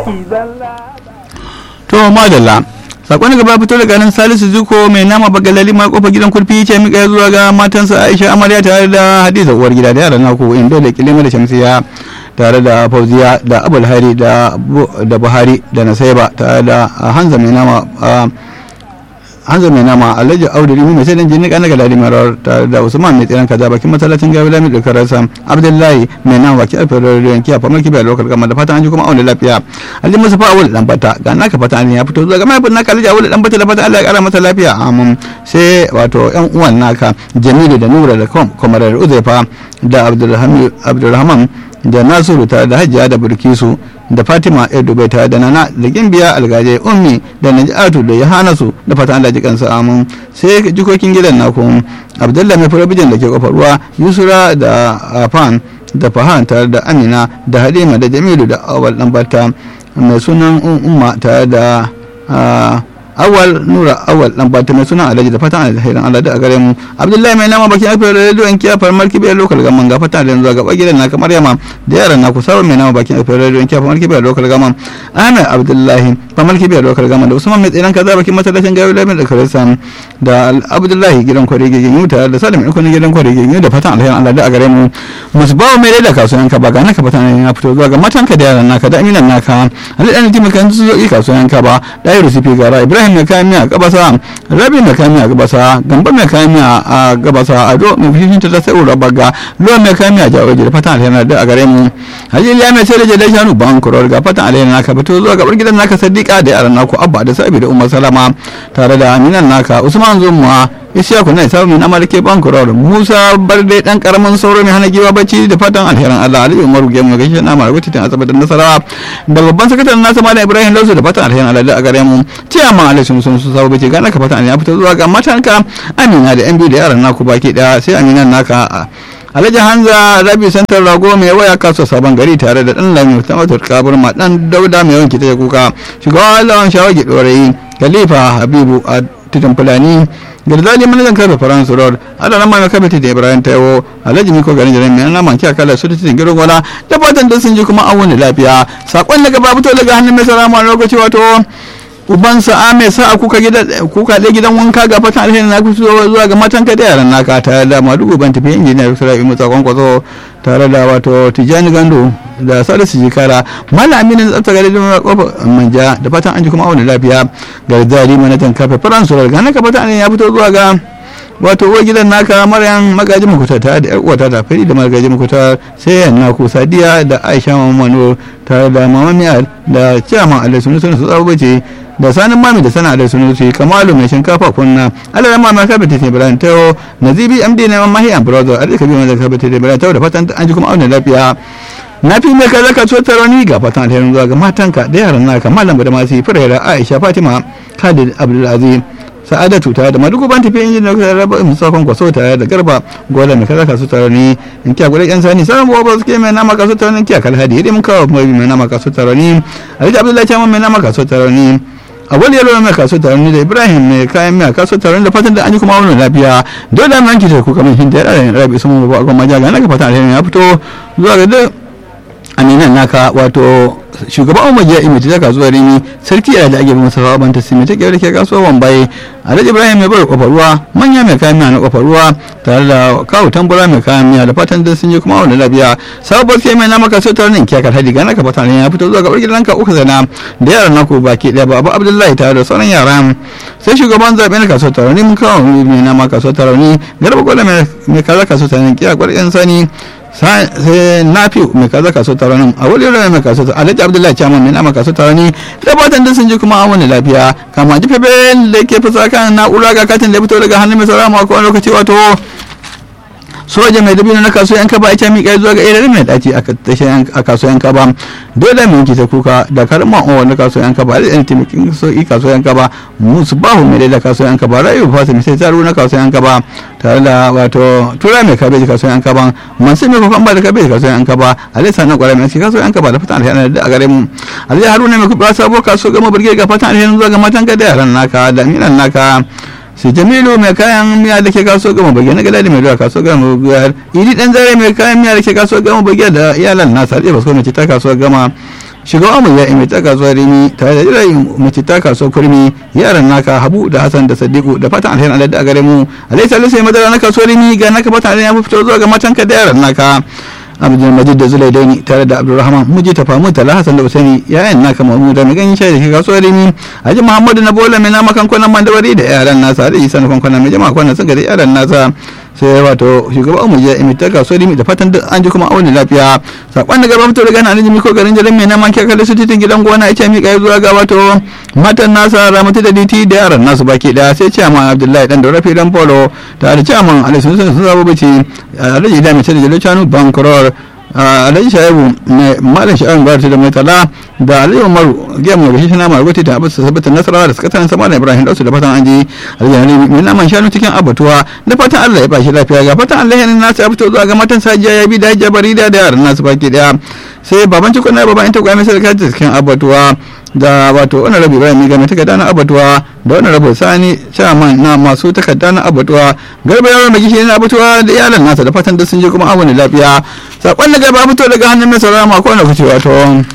to madalla sakon gaba fito daga nan Salisu Zuko mai nama bagalali ma kofar gidan kurfi ce mika zuwa ga matansa Aisha Amarya tare da Hadiza uwar gida da yaran naku inda da Kilima da Shamsiya tare da Fauziya da Abul Hari da Buhari da Nasaiba tare da Hanza mai nama Alhaji Audu Rimi mai sai dan jinni kana ga dadi marar tare da Usman mai tsiran kaza bakin masallacin Gabi Lami da Karasa Abdullahi mai nama baki alfar rediyon kiya fa mulki bai lokal gama da fatan an ji kuma auna lafiya Alhaji Mustafa Awul dan bata ga naka fatan ya fito zuwa ga mai naka Alhaji Awul dan bata da fatan Allah ya kara masa lafiya amin sai wato yan uwan naka Jamilu da Nura da Komarar Uzaifa da Abdulrahman da Nasiru tare da Hajiya da Burkisu da Fatima Dubai tare da Nana da Gimbiya Algaje Ummi da Najatu da Yahanasu da fatan Allah ji kansa amin sai jikokin gidan naku Abdullahi mai farabijin da ke kofar ruwa Yusura da Afan da Fahan tare da Amina da Halima da Jamilu da Awal Lambata mai sunan Umma tare da Awal Nura Awal Lambata mai sunan Alhaji da fatan alherin Allah da a gare mu Abdullahi mai nama bakin alfiyar radio an kiya farmar kibiyar lokal gaman ga fatan da yanzu gaba gidan naka Maryama da yaran naku sabon mai nama bakin alfiyar radio an kiya farmar kibiyar lokal gaman Ahmed Abdullahi farmar kibiyar lokal gaman da Usman mai tsiran kaza bakin masallacin Gawi Lamin da Karisan da Abdullahi gidan kwari gigin tare da Salim ikon gidan kwari gigin da fatan alherin Allah da a gare mu musbawo mai da kasuwan ka ba ga naka fatan ya fito zuwa ga matanka da yaran naka da aminan naka Ali dan timakan su zo kasuwan ka ba dai rusifi gara Ibrahim mai kayan miya a gabasa Rabi mai kayan miya a gabasa Gamba mai kayan miya a gabasa Ado mai fushin ta sai ura baga Lo mai kayan miya jawo da fatan alheri da a gare mu Hajiliya mai sai da jadai shanu ban kuror ga fatan alheri naka fito zuwa gabar gidan naka Sadiqa da yaran naku Abba da Sabi da Umar Salama tare da Aminan naka Usman Zumma Isiyaku ne sabu min amalke ban kuror Musa Barde dan karamin sauro mai hana giwa bacci da fatan alherin Allah Ali Umar Gemu ga shi na mara gutin asabar nasara da babban sakataren nasa Malam Ibrahim Lausu da fatan alherin Allah da a gare mu ciyama Ali sun sabu bace ga naka fatan ya fito zuwa ga matanka Amina da yan biyu da yaran naku baki daya sai Aminan naka Alhaji Hanza Rabi Santar Rago mai waya kaso sabon gari tare da dan Lami Tamatur Kaburma dan Dauda mai wanki ta kuka shugaba Lawan Shawagi Dorayi Khalifa Habibu a titin Fulani Garzali manajan karfe France Road Allah nan mai kabe da Ibrahim Taiwo Alhaji Miko garin jiran mai nan manki akalla su titin gidan gona da fatan da sun ji kuma an wani lafiya sakon daga babu to daga hannun mai salama lokaci wato ubansa ame sa kuka da gidan wanka ga fatan alheri na kusa zuwa ga matanka da yaran naka tare da madugu ban tafi injiniya Sura Imu Tsakon Kwazo tare da wato Tijani Gando da Salisu Jikara Malam Aminu tsafta gari da kofa manja da fatan an ji kuma a wani lafiya Garzali manajan kafe France ga naka fatan alheri ya fito zuwa ga wato uwar gidan naka Maryam magaji mukuta tare da yar uwata ta Fari da magaji mukuta sai naku Sadiya da Aisha Mamano tare da Mama Miyar da Chairman Allah sunu su tsawo bace da sanin mami da sana da sunusi Kamalu mai shinkafa kunna Allah ran mama ka bata Ibrahim Tayo Nazibi MD ne Mahiyan brother alika bi mai ka bata Ibrahim Tayo da fatan an ji kuma auna lafiya Nafi mai kaza ka so taroni ga fatan alherin zuwa ga matanka da yaran naka Malam da masu Furaira Aisha Fatima Khalid Abdulaziz Sa'adatu tare da madugu ban tafi injin da raba musafan kwaso tare da Garba Gola mai kaza ka so taroni in kiya gure yan sani sanan ba suke mai nama ka so taroni kiya kalhadi idan mun kawo mai nama ka so taroni Alhaji Abdullahi Chairman mai nama ka so taroni Awal yalo mai kaso taron da Ibrahim mai kayan mai kaso taron da fatan da an yi kuma wannan lafiya dole an ki ku kamar hin da rabi sun ba ga majaga naka fatan alheri ya fito zuwa ga aminan naka wato shugaban umajiya imiti da kasuwar rimi sarki a da ake bin masa sababan ta simi ta kyau ke kasuwar wambaye Alhaji Ibrahim mai bar kofar ruwa manya mai kayan miya na kofar ruwa tare da kawo tambura mai kayan miya da fatan da sun yi kuma wannan lafiya sabuwar sai mai nama kaso taron kiyakar hadi ga naka fatan ya fito zuwa ga barkin ranka uku zana da yaran naku baki daya babu Abdullahi tare da sauran yaran sai shugaban zabe na kaso taron mun kawo mai nama kaso taron Garba Gola mai kaza kaso taron kiyakar yan sani sai Nafi mai kaza kaso taron a wani rana mai kaso taron Alhaji Abdullahi Chairman mai nama kaso taron da fatan da sun ji kuma an wani lafiya kama ji febe da ke fasa kan na'ura ga katin da fito daga hannun mai saurara ma kowane lokaci wato soja mai dabino na kasuwan kaba ita miƙa zuwa ga irin mai daci a kasuwan kaba dole mu yanke ta kuka da karma on na kasuwan kaba da taimakin sauki kasuwan kaba musu bahu mai da kasuwan kaba rayu fasimi sai tsaro na kasuwan kaba tare da wato tura mai kabeji kasuwan kaba masu mai kokon ba da kabeji kasuwan kaba alisa na kwarai mai kasuwan kaba da fatan alheri da a gare mu alhaji Haruna mai kubra sabo kasuwa gama burge ga fatan alheri zuwa ga matan ka da yaran naka da minan naka sai Jamilu mai kayan miya da ke kasuwar gama bage na gada da mai zuwa kasuwar gama bage Idi dan zare mai kayan miya da ke kasuwar gama bage da iyalan nasa da basko mace ta kasuwar gama shugaban mu ya mai ta kasuwar rimi tare da jirai mace ta kasuwar kurmi yaran naka Habu da Hassan da Sadiku da fatan alheri Allah da gare mu alai salisu madara na kasuwar rimi ga naka fatan alheri ya fito zuwa ga matanka da yaran naka Abdul Majid da Zulaidaini tare da Abdulrahman muji ta famu tala Hassan da Usaini yayan naka Mahmud da ganin shayi da ke kasuwar rimi Haji Muhammadu na bola mai nama kankonan mandawari da yaran nasa da Isa na kankonan mai jama'a kwanan sun ga da yaran nasa sai wato shugaban mu ya imita kasuwar rimi da fatan an ji kuma auni lafiya sakon da gaba fito daga nan alimi ko garin jarin mai nama ke kalle su titin gidan gona ita mi kai zuwa ga wato matan nasa Ramatu da Diti da yaran nasu baki daya sai ciyaman Abdullahi dan da Rafi dan Polo tare da ciyaman Ali sun zabo bace Alhaji da mai da Jalchanu Bankror Alhaji Shaibu mai malam sha'an barta da mai tala da Alhaji Umaru gemu da shi na margoti da abu sabbata nasarawa da sakataren sama da Ibrahim Dausu da fatan an ji Alhaji mai naman shanu cikin abatuwa da fatan Allah ya bashi lafiya ga fatan Allah ya nasu ya fito zuwa ga matan Sajiya ya bi da Jabari da yaran nasu baki daya sai baban cikon na baban ita kwame sai da cikin abatuwa da wato wani rabu Ibrahim ga mai takarda na abatuwa da wani rabu Sani chairman na masu takarda na abatuwa garba yaron mai gishi na abatuwa da iyalan nasa da fatan da sun je kuma awon lafiya sakon da gaba fito daga hannun mai saurara mako na kuce wato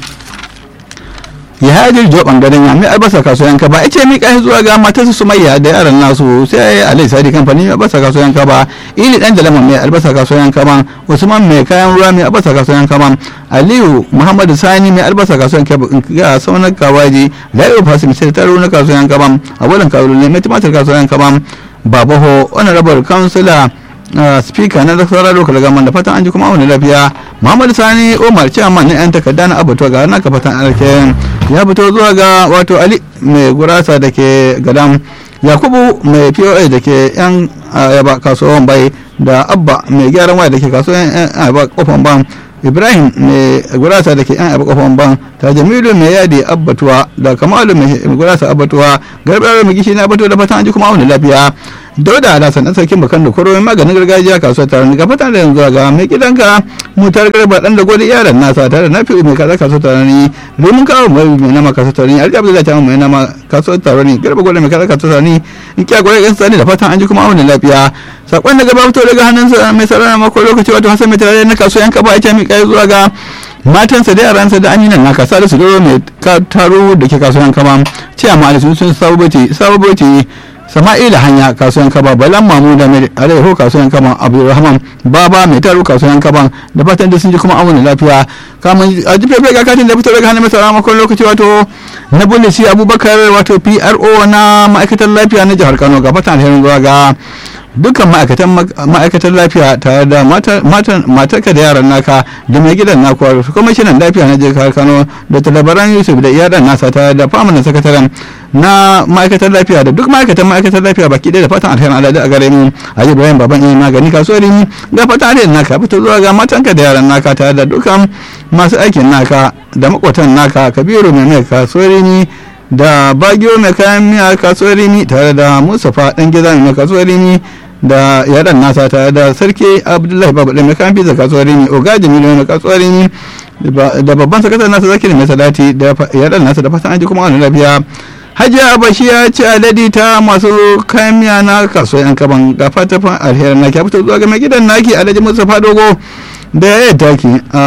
ya hajji jo bangaren ya mai albasa kasuwan ka ba ice mi kai zuwa ga matarsa Sumayya da yaran nasu sai Alai Sadi kamfani mai albasa kasuwan ka ba Ili dan Jalama mai albasa kasuwan ka ba Usman mai kayan ruwa mai albasa kasuwan ka ba Aliyu Muhammadu Sani mai albasa kasuwan ka ga saunar kawaji Lairu Fasim sai taro na kasuwan ka ba abulan kawulu ne mai tumatir kasuwan ka ba Babaho honorable councilor speaker na nasara local government da fatan an ji kuma wani lafiya Muhammadu Sani Omar chairman na yan takarda na abatuwa ga naka fatan alken ya fito zuwa ga wato Ali mai gurasa da ke gadam Yakubu mai POA da ke yan ayaba kasuwan bai da Abba mai gyaran waya da ke kasuwan yan ayaba kofan ban Ibrahim mai gurasa da ke yan ayaba kofan ban ta Jamilu mai yadi abatuwa da Kamalu mai gurasa abatuwa garbar mai gishi na abatuwa da fatan an ji kuma wani lafiya Dauda Alhassan dan sarkin bakan da koroyin maganin gargajiya kasuwar taron ga fatan da yanzu ga mai gidanka mutar garba dan da gode yaran nasa tare da nafi mai kaza kasuwar taron rimin kawo mai nama kasuwar taron Alhaji Abdullahi ta mai nama kasuwar taron garba gode mai kaza kasuwar taron in kiya gore gan sani da fatan an ji kuma wannan lafiya sakon da gaba fito daga hannun sa mai sarara mako lokaci wato Hassan mai tare na kasuwar yanka ba ita mai kai zuwa ga matansa da yaransa da aminan naka sa da su doro mai taro da ke kasuwar yanka ba ce amma sun sabobati Sama'ila hanya kasuwan kaba Balan Mamu da mai Alaiho kasuwan kaba Abdulrahman Baba mai taro kasuwan kaba da fatan da sun ji kuma amuna lafiya kamun a jife ga katin da fito daga hannun masara makon lokaci wato na Bulisi Abubakar wato PRO na ma'aikatar lafiya na jihar Kano ga fatan alherin zuwa ga dukkan ma'aikatan lafiya tare da matarka da yaran naka da mai gidan naku kuma shirin lafiya na jihar Kano da talabaran Yusuf da iyalan nasa tare da famanin sakataren na ma'aikatar lafiya da duk ma'aikatar lafiya baki ɗaya da fatan alherin al'adu a gare mu a Ibrahim baban iya magani kasuwar ni ga fatan alherin naka fito zuwa ga matanka da yaran naka tare da dukkan masu aikin naka da makwatan naka Kabiru mai kasuwar ni da Bagiyo mai kayan miya kasuwar ni tare da Mustapha dan gida mai kasuwar ni da yaran nasa tare da Sarki Abdullahi Babu mai kayan pizza kasuwar ni Oga Jamilu mai kasuwar ni da babban sakataren nasa Zakiri mai salati da yaran nasa da fatan an ji kuma wani lafiya Hajiya Abashi ya ci aladi ta masu kayan miya na kasuwar yan kaban ga fatan alherin naki ya fito zuwa ga mai gidan naki Alhaji Mustapha Dogo da ya yi taki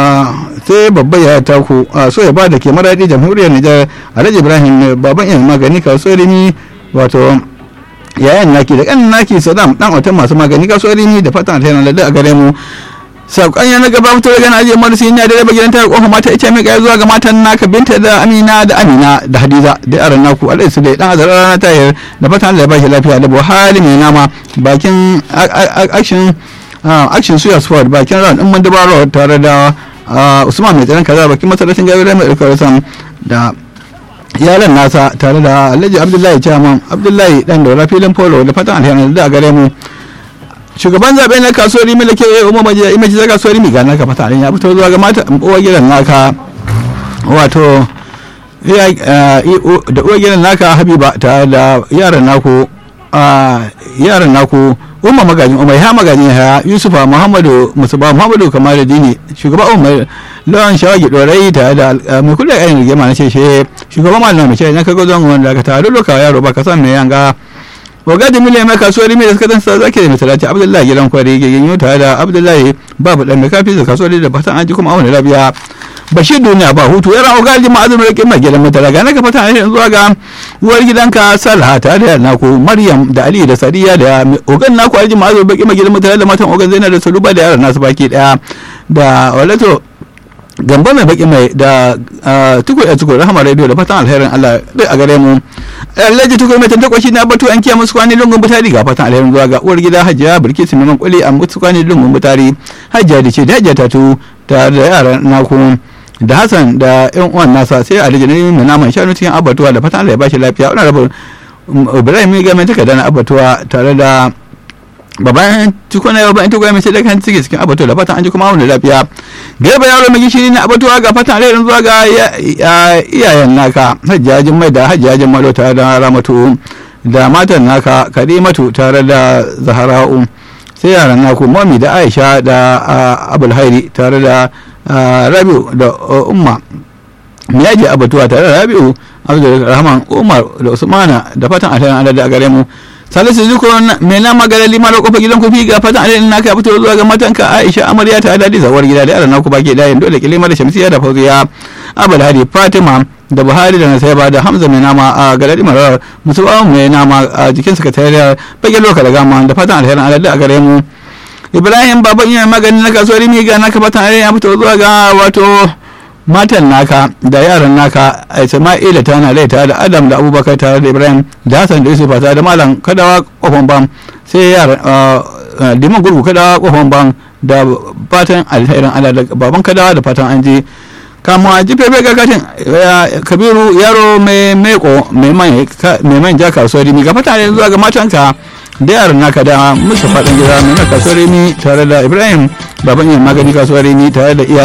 sai babba ya taku so ya ba da ke maradi jamhuriyar Nijar Alhaji Ibrahim baban yan magani kasuwar ni wato yayan naki da kan naki Saddam dan otan masu magani kasuwar ni da fatan alherin a gare mu sakon yana gaba fito daga Najeriya Marsi ne da raba gidan ta kofa mata ita mai kai zuwa ga matan naka Binta da Amina da Hadiza da yaran naku alai su da dan azara rana tayar da fatan Allah ya bashi lafiya da Buhari mai nama bakin action suya sport bakin ran din Mandabaro tare da Usman mai tsaron kaza bakin masallacin Gabriel mai ɗaukar sam da iyalan nasa tare da Alhaji Abdullahi Chairman Abdullahi dan da filin polo da fatan alheri da gare mu shugaban zaɓe na kasuwar rimi da ke umar majiya imaji ta kasuwar rimi ga naka fata ya fito zuwa ga mata uwar gidan naka wato da uwar gidan naka Habiba ta da yaran naku umar magajin umar ya magajin ya Yusufa Muhammadu Musuba Muhammadu Kamar Dini shugaba umar lawan shawagi dorai ta da mai kula da ainihin rigima na ce shugaban malam mai ce na kago zan wanda ka ta lulluka yaro ba ka san mai yanga waga da miliyan mai kasuwar rimi da suka dan sa zaki da misalati Abdullahi gidan kwari gegen yau tare da Abdullahi babu dan mai kafi da kasuwar da fatan an ji kuma auna lafiya Bashir duniya ba hutu yana ogaji ma'azin rikin mai gidan mutala ga naka fatan an zuwa ga uwar gidanka Salha tare da naku Maryam da Ali da Sadiya da ogan naku alji ma'azin rikin mai gidan mutala da matan ogan Zainab da Suluba da yaran nasu baki daya da walato gamba mai baki mai da tukur rahama radio da fatan alherin Allah dai a gare mu Alhaji tukur mai tantakwashi na batu an kiya musu kwani lungun butari ga fatan alherin zuwa ga uwar gida Hajiya Bilkisu Maman Kuli a musu kwani lungun butari Hajiya da ce da Hajiya Tatu da yaran naku da Hassan da yan uwan nasa sai Alhaji ne mai naman shanu cikin abatuwa da fatan Allah ya bashi lafiya wannan rabu Ibrahim ya ga mai takarda na abatuwa tare da baban tukuna yau bayan tukuna mai sai da kan cikin abatuwa da fatan an ji kuma wani lafiya garba yaro mai gishiri na abatuwa ga fatan alherin zuwa ga iyayen naka hajjajin mai da hajjajin malo tare da Ramatu da matan naka Karimatu tare da Zahra'u sai yaran naku Mami da Aisha da Abul Hairi tare da Rabi'u da Umma Miyaji abatuwa tare da Rabi'u Abdul Rahman Umar da Usmana da fatan alherin Allah da gare mu Salisu Zuko mai nama ga lima da kofar gidan kufi ga fatan alherin naka ya fito zuwa ga matanka Aisha Amarya ta da zawar gida da yaran naku baki da yin dole kilima da Shamsiya da Fauziya Abul Hadi Fatima da Buhari da Nasaiba da Hamza mai nama a galadi marar Musuba mai nama a jikin sakatariyar bakin loka da gama da fatan alherin Allah da gare mu Ibrahim baban yana magani na kasuwar Miga naka fatan alherin ya fito zuwa ga wato matan naka da yaran naka Isma'ila tana laita da Adam da Abubakar tare da Ibrahim da Hassan da Yusuf tare da Malam Kadawa kofan bam sai yaran Liman Gurgu Kadawa kofan bam da fatan alherin Allah da baban Kadawa da fatan an je kama jife bai gagatin Kabiru yaro mai meko mai manja kasuwar Rimi ga fatan alherin zuwa ga matanka da yaran naka da musu faɗin gida mai kasuwar Rimi tare da Ibrahim baban yin magani kasuwar Rimi tare da iyayen